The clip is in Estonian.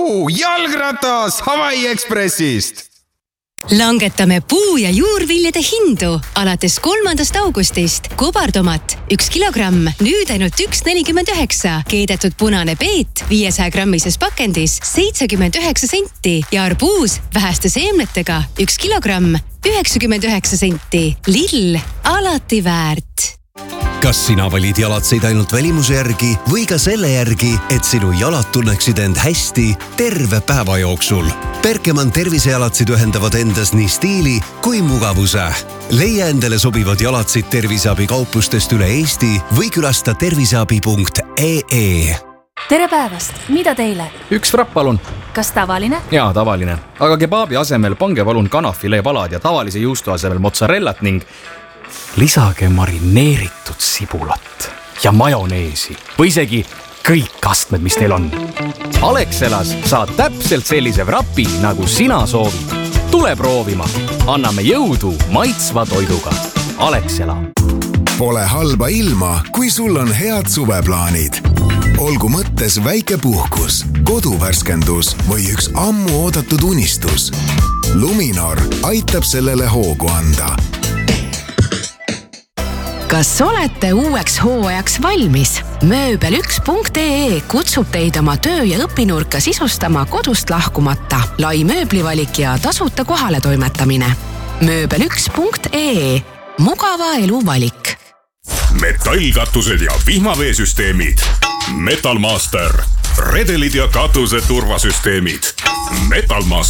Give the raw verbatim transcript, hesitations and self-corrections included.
Juhuu, jalgratas Hawaii Expressist! Langetame puu- ja juurviljade hindu alates kolmandast augustist. Kobartomat üks kilogramm, nüüd ainult üks nelikümmend üheksa. Keedetud punane peet viiesaja grammises pakendis seitsekümmend üheksa senti ja arbuus väheste seemnetega üks kilogramm üheksakümmend üheksa senti. Lill, alati väärt. Kas sina valid jalatseid ainult välimuse järgi või ka selle järgi, et sinu jalad tunneksid end hästi terve päeva jooksul? Berkemann tervisejalatsid ühendavad endas nii stiili kui mugavuse. Leia endale sobivad jalatsid terviseabi kauplustest üle Eesti või külasta terviseabi punkt ee. Tere päevast! Mida teile? Üks frapp palun. Kas tavaline? Jaa, tavaline. Aga kebaabi asemel pange palun kanafilee palad ja tavalise juustu asemel mozzarellat ning lisage marineeritud sibulat ja majoneesi või isegi kõik astmed, mis teil on. Alexelas saad täpselt sellise vrapi, nagu sina soovid. Tule proovima. Anname jõudu maitsva toiduga. Alexela. Pole halba ilma, kui sul on head suveplaanid. Olgu mõttes väike puhkus, koduvärskendus või üks ammu oodatud unistus. Luminor aitab sellele hoogu anda. Kas olete uueks hooajaks valmis? Mööbel üks punkt ee kutsub teid oma töö- ja õpinurka sisustama kodust lahkumata. Lai mööblivalik ja tasuta kohale toimetamine. Mööbel üks punkt ee. Mugava elu valik. Metallkatused ja vihmaveesüsteemid. Metalmaster. Redelid ja katuse turvasüsteemid. Metalmaster.